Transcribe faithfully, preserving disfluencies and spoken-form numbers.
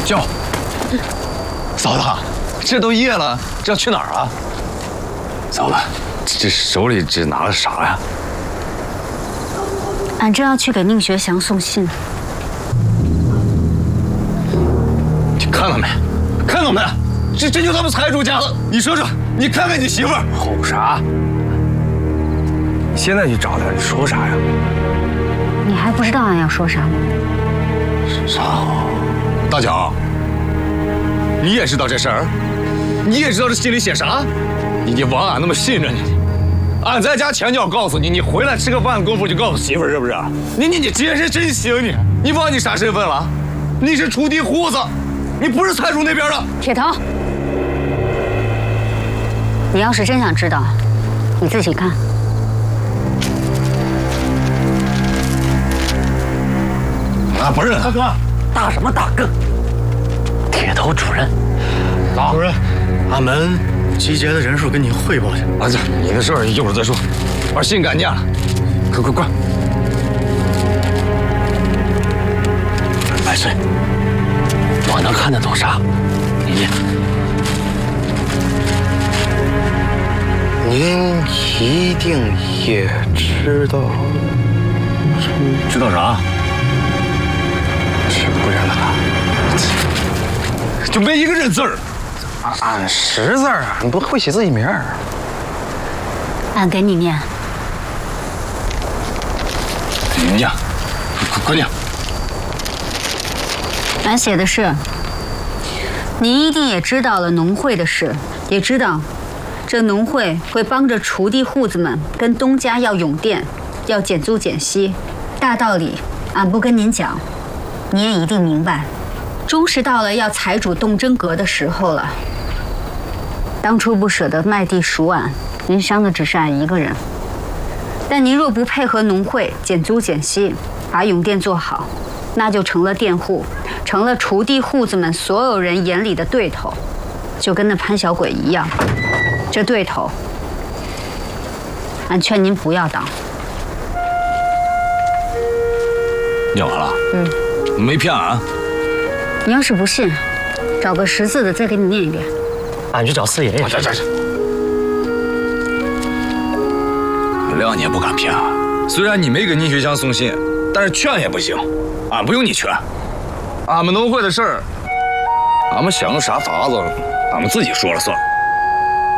叫嫂子，这都夜了，这要去哪儿啊？嫂子，这手里这拿的啥呀？ 俺正要去给宁学祥送信。 你看到没？看到没？这这就他们财主家了。你说说，你看看你媳妇儿。 吼啥？你现在去找他，你说啥呀？ 你还不知道俺要说啥吗？ 啥？大脚，你也知道这事儿？你也知道这信里写啥？你你枉俺那么信任你，俺在家前脚告诉你，你回来吃个饭功夫就告诉媳妇儿，是不是？你你你今是真行你！你忘你啥身份了？你是锄地户子，你不是财主那边的。 铁头，你要是真想知道，你自己看。 俺不认。 大哥，大什么大哥？铁头主任， 老主任，俺们集结的人数跟你汇报去。 儿子，你的事儿一会儿再说，把信赶念了，快快快！ 百岁，我能看得懂啥？你念。 您一定也知道， 知道啥？ 是不认得了。 就没一个认字儿。 俺识字儿，俺不会写自己名儿。 俺给你念。 你念，快快念。 俺写的是：你一定也知道了农会的事，也知道这农会会帮着锄地户子们跟东家要永佃，要减租减息。大道理俺不跟您讲，你也一定明白。终是到了要财主动真格的时候了。当初不舍得卖地赎俺，您伤的只是俺一个人。但您若不配合农会减租减息，把永佃做好，那就成了佃户，成了锄地户子们所有人眼里的对头，就跟那潘小鬼一样。这对头，俺劝您不要当。 念完了？嗯。没骗俺。 你要是不信，找个识字的再给你念一遍。 俺去找四爷爷。 这这这。谅你也不敢骗俺。虽然你没给宁学祥送信，但是劝也不行，俺不用你劝。俺们农会的事儿，俺们想用啥法子，俺们自己说了算。